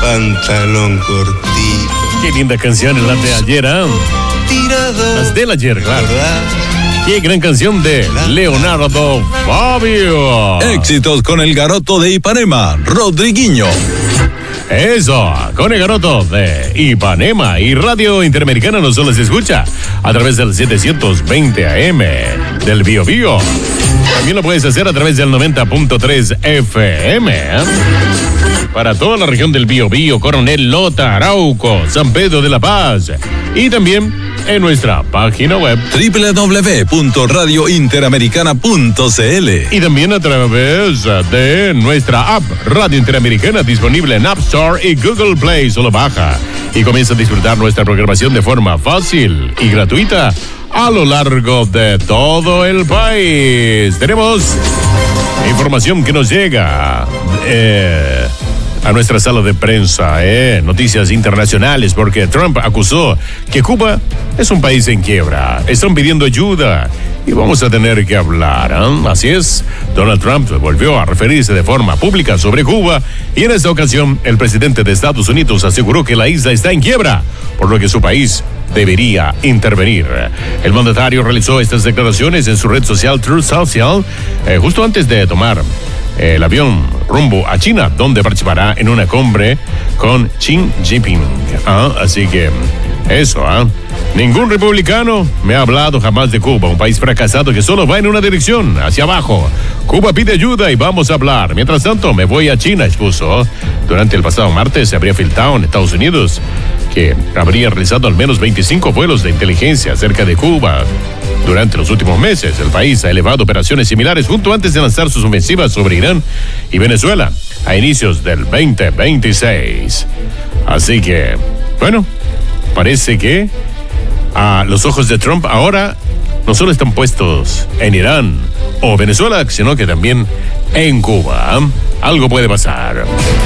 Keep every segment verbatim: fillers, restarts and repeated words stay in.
pantalón cortito. Qué linda canción la de ayer, ¿eh? Las del ayer, claro. Qué gran canción de Leonardo Fabio. Éxitos con el garoto de Ipanema, Rodriguinho. Eso, con el garoto de Ipanema y Radio Interamericana no solo se escucha a través del setecientos veinte A M del Bío Bío. También lo puedes hacer a través del noventa punto tres F M, ¿eh? Para toda la región del Bío Bío, Coronel Lota, Arauco, San Pedro de la Paz y también en nuestra página web doble u doble u doble u punto radio interamericana punto c l y también a través de nuestra app Radio Interamericana disponible en App Store y Google Play. Solo baja y comienza a disfrutar nuestra programación de forma fácil y gratuita a lo largo de todo el país. Tenemos información que nos llega eh, a nuestra sala de prensa, eh, noticias internacionales, porque Trump acusó que Cuba es un país en quiebra. Están pidiendo ayuda y vamos a tener que hablar, ¿eh? Así es, Donald Trump volvió a referirse de forma pública sobre Cuba y en esta ocasión el presidente de Estados Unidos aseguró que la isla está en quiebra, por lo que su país debería intervenir. El mandatario realizó estas declaraciones en su red social Truth Social eh, justo antes de tomar el avión rumbo a China, donde participará en una cumbre con Xi Jinping. ¿Ah? Así que eso, ¿ah? Ningún republicano me ha hablado jamás de Cuba, un país fracasado que solo va en una dirección, hacia abajo. Cuba pide ayuda y vamos a hablar. Mientras tanto, me voy a China, expuso. Durante el pasado martes se habría filtrado en Estados Unidos que habría realizado al menos veinticinco vuelos de inteligencia cerca de Cuba. Durante los últimos meses, el país ha elevado operaciones similares junto antes de lanzar sus ofensivas sobre Irán y Venezuela a inicios del veinte veintiséis. Así que, bueno, parece que a los ojos de Trump ahora no solo están puestos en Irán o Venezuela, sino que también en Cuba. Algo puede pasar.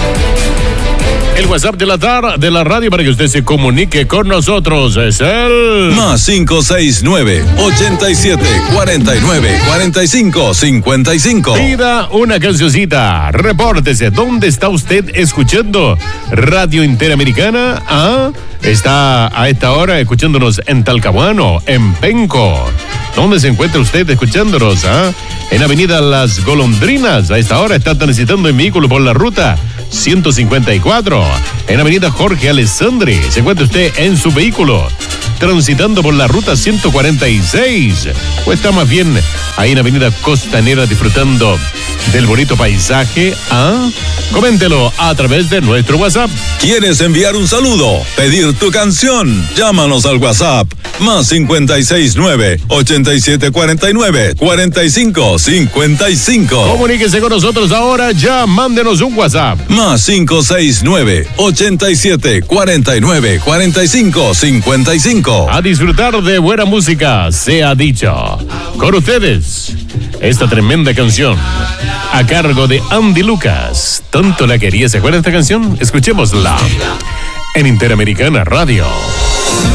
El WhatsApp de la tar- de la radio para que usted se comunique con nosotros es el más cinco seis nueve, ochenta y siete, cuarenta y nueve, cuarenta y cinco, cincuenta y cinco. Pida una cancioncita, repórtese. ¿Dónde está usted escuchando Radio Interamericana? ¿Ah? ¿Está a esta hora escuchándonos en Talcahuano, en Penco? ¿Dónde se encuentra usted escuchándonos? ¿Ah? En Avenida Las Golondrinas. A esta hora está transitando en vehículo por la ruta ciento cincuenta y cuatro. En Avenida Jorge Alessandri. ¿Se encuentra usted en su vehículo transitando por la ruta ciento cuarenta y seis? ¿O está más bien ahí en Avenida Costanera disfrutando del bonito paisaje? ¿Ah? Coméntelo a través de nuestro WhatsApp. ¿Quieres enviar un saludo? ¿Pedir tu canción? Llámanos al WhatsApp más cincuenta y seis nueve, ochenta y siete cuarenta y nueve, cuarenta y cinco, cincuenta y cinco. Comuníquese con nosotros ahora, ya mándenos un WhatsApp. Más cinco seis nueve, ochenta y siete cuarenta y nueve, cuarenta y cinco, cincuenta y cinco. A disfrutar de buena música, se ha dicho. Con ustedes, esta tremenda canción a cargo de Andy Lucas. Tanto la quería, ¿se acuerdan de esta canción? Escuchémosla en Interamericana Radio.